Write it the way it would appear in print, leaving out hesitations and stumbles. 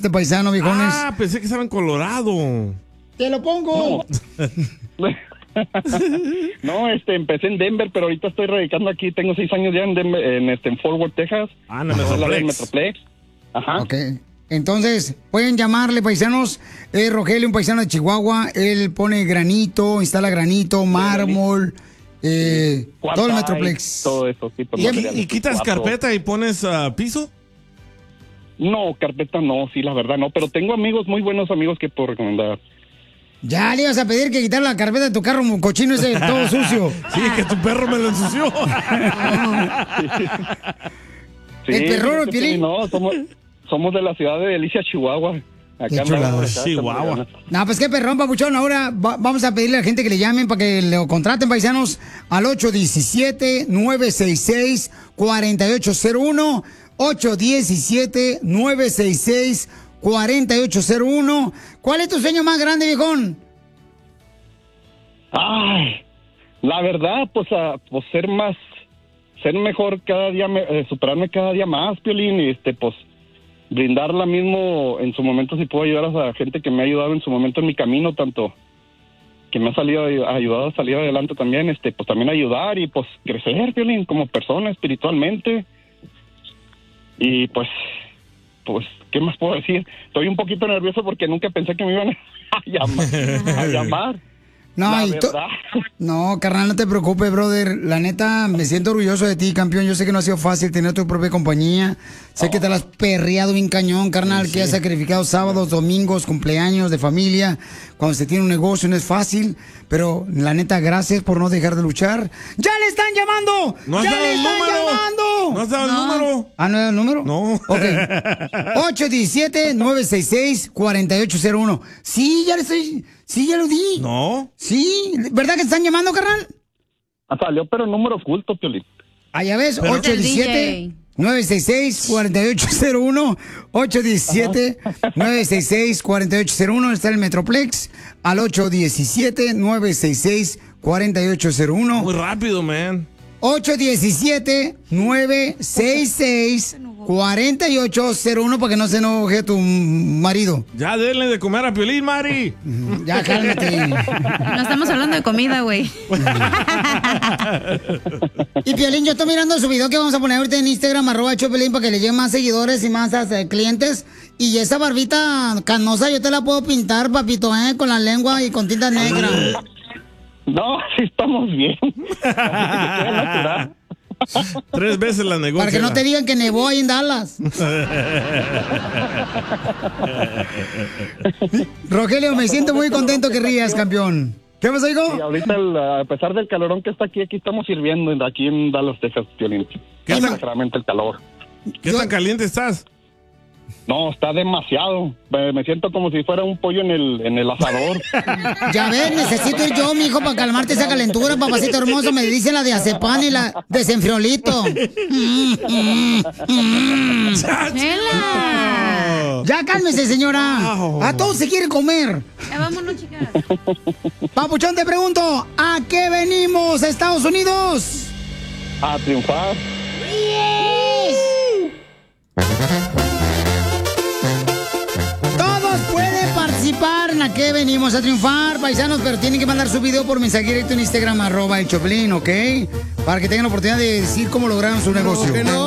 este paisano, viejones? Ah, pensé que estaba en Colorado. ¡Te lo pongo! No, empecé en Denver, pero ahorita estoy radicando aquí. Tengo 6 años ya en Denver, en Fort Worth, Texas. Ah, en el Metroplex. Ajá. Ok. Entonces, pueden llamarle, paisanos. Rogelio, un paisano de Chihuahua. Él pone granito, instala granito, mármol, todo el Metroplex. Todo eso, sí. ¿Y quitas carpeta y pones piso? No, carpeta no, sí, la verdad no. Pero tengo amigos, muy buenos amigos que puedo recomendar. Ya le ibas a pedir que quitar la carpeta de tu carro, cochino ese, todo sucio. Sí, que tu perro me lo ensució. Sí, el perro, Piolín. No, somos de la ciudad de Delicia, Chihuahua. Acá Chihuahua. No, pues qué perrón, papuchón. Ahora vamos a pedirle a la gente que le llamen para que lo contraten, paisanos, al 817-966-4801. 817-966-4801. ¿Cuál es tu sueño más grande, viejón? Ay, la verdad, pues ser mejor cada día, superarme cada día más, Piolín, y pues brindar la mismo en su momento, si puedo ayudar a la gente que me ha ayudado en su momento en mi camino, tanto que me ha ayudado a salir adelante también, pues también ayudar y pues crecer, Piolín, como persona espiritualmente. Y pues, ¿qué más puedo decir? Estoy un poquito nervioso porque nunca pensé que me iban a llamar. No, carnal, no te preocupes, brother. La neta, me siento orgulloso de ti, campeón. Yo sé que no ha sido fácil tener tu propia compañía. Sé que te la has perreado bien cañón, carnal, que has sacrificado sábados, domingos, cumpleaños de familia. Cuando se tiene un negocio no es fácil. Pero, la neta, gracias por no dejar de luchar. ¡Ya le están llamando! ¿No has dado el número? ¿No has dado el número? ¿Ah, no has dado el número? No. Ok. 817-966-4801. Sí, ya le estoy... Sí, ya lo di. No. Sí, ¿verdad que te están llamando, carnal? Salió, pero número oculto, Piolín. Ah, ya ves, 817-966-4801. 817-966-4801. Está el Metroplex al 817-966-4801. Muy rápido, man. 817-966-4801 para que no se enoje tu marido. Ya denle de comer a Piolín, Mari. Ya cálmate. No estamos hablando de comida, güey. Y Piolín, yo estoy mirando su video que vamos a poner ahorita en Instagram, @Piolín, para que le lleguen más seguidores y más clientes. Y esa barbita canosa yo te la puedo pintar, papito, con la lengua y con tinta negra. No, sí estamos bien. 3 veces la negocia. Para que no te digan que nevó ahí en Dallas. Rogelio, me siento muy contento que rías, campeón. ¿Qué pasó, hijo? Sí, ahorita, a pesar del calorón que está aquí estamos sirviendo aquí en Dallas, Texas, Piolín. ¿Qué tan realmente el calor? ¿Qué tan caliente estás? No, está demasiado. Me siento como si fuera un pollo en el asador. Ya ves, necesito ir yo, mijo, para calmarte esa calentura, papacito hermoso. Me dicen la de azepán y la de senfriolito. Ya cálmese, señora. A todos se quiere comer. Ya vámonos, chicas. Papuchón, te pregunto, ¿a qué venimos, Estados Unidos? A triunfar. Todos pueden participar en ¿a qué venimos a triunfar, paisanos? Pero tienen que mandar su video por mensaje directo en Instagram, @el Choplin, ¿ok? Para que tengan la oportunidad de decir cómo lograron su negocio.